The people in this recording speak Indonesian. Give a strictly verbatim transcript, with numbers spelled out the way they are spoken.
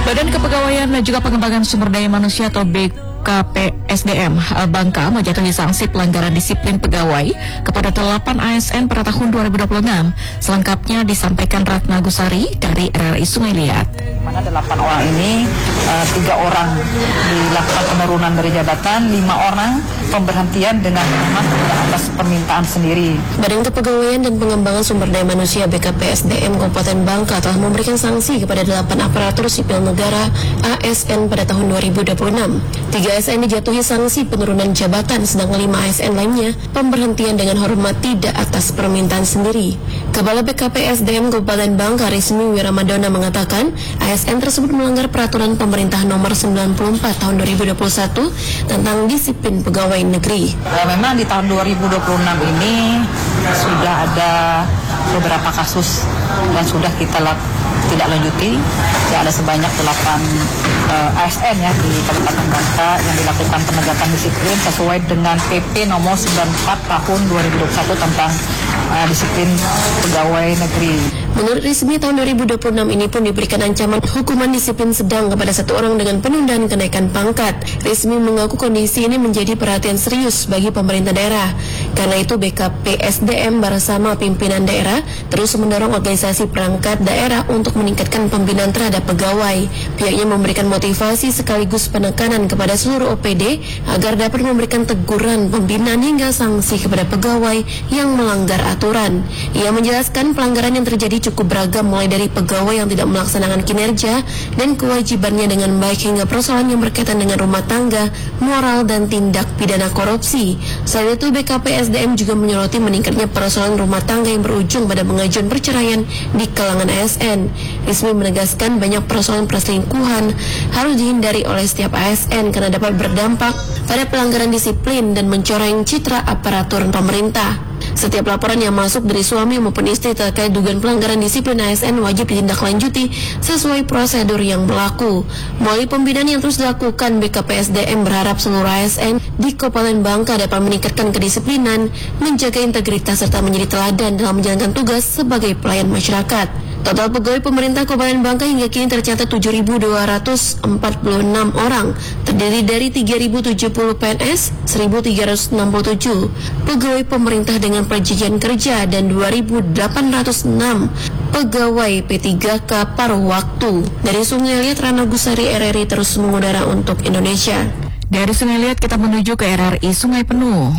Badan Kepegawaian dan juga Pengembangan Sumber Daya Manusia atau B K P S D M Bangka menjatuhi sanksi pelanggaran disiplin pegawai kepada delapan A S N pada tahun dua ribu dua puluh enam. Selengkapnya disampaikan Ratna Gusari dari R R I Sungai Liat. Mana delapan orang ini, uh, tiga orang dilakukan penurunan dari jabatan, lima orang pemberhentian dengan memang atas permintaan sendiri. Badan Kepegawaian dan Pengembangan Sumber Daya Manusia B K P S D M Kabupaten Bangka telah memberikan sanksi kepada delapan aparatur sipil negara A S N pada tahun dua ribu dua puluh enam. Tiga A S N dijatuhi sanksi penurunan jabatan, sedangkan lima A S N lainnya pemberhentian dengan hormat tidak atas permintaan sendiri. Kepala B K P S D M Kabupaten Bangka Rismi Wiramadona mengatakan A S N tersebut melanggar peraturan pemerintah nomor sembilan puluh empat tahun dua ribu dua puluh satu tentang disiplin pegawai negeri. Ya, memang di tahun dua ribu dua puluh enam ini sudah ada beberapa kasus dan sudah kita lak- tidak lanjuti. Ya, ada sebanyak delapan uh, A S N ya di Kabupaten Bangka yang dilakukan penegakan disiplin sesuai dengan P P nomor sembilan puluh empat tahun dua ribu dua puluh satu tentang uh, disiplin pegawai negeri. Menurut Rismi, tahun dua ribu dua puluh enam ini pun diberikan ancaman hukuman disiplin sedang kepada satu orang dengan penundaan kenaikan pangkat. Rismi mengaku kondisi ini menjadi perhatian serius bagi pemerintah daerah. Karena itu B K P S D M bersama pimpinan daerah terus mendorong organisasi perangkat daerah untuk meningkatkan pembinaan terhadap pegawai. Pihaknya memberikan motivasi sekaligus penekanan kepada seluruh O P D agar dapat memberikan teguran, pembinaan hingga sanksi kepada pegawai yang melanggar aturan. Ia menjelaskan pelanggaran yang terjadi cukup beragam, mulai dari pegawai yang tidak melaksanakan kinerja dan kewajibannya dengan baik hingga persoalan yang berkaitan dengan rumah tangga, moral, dan tindak pidana korupsi. Selain itu, B K P S D M juga menyoroti meningkatnya persoalan rumah tangga yang berujung pada pengajuan perceraian di kalangan A S N. Rismi menegaskan banyak persoalan perselingkuhan harus dihindari oleh setiap A S N karena dapat berdampak pada pelanggaran disiplin dan mencoreng citra aparatur pemerintah. Setiap laporan yang masuk dari suami maupun istri terkait dugaan pelanggaran disiplin A S N wajib ditindaklanjuti sesuai prosedur yang berlaku. Melalui pembinaan yang terus dilakukan, B K P S D M berharap seluruh A S N di Kabupaten Bangka dapat meningkatkan kedisiplinan, menjaga integritas serta menjadi teladan dalam menjalankan tugas sebagai pelayan masyarakat. Total pegawai pemerintah Kabupaten Bangka hingga kini tercatat tujuh ribu dua ratus empat puluh enam orang, terdiri dari tiga ribu tujuh puluh P N S, seribu tiga ratus enam puluh tujuh pegawai pemerintah dengan perjanjian kerja, dan dua ribu delapan ratus enam pegawai P tiga K paruh waktu. Dari Sungai Liat, Ratna Gusari, R R I terus mengudara untuk Indonesia. Dari Sungai Liat kita menuju ke R R I Sungai Penuh.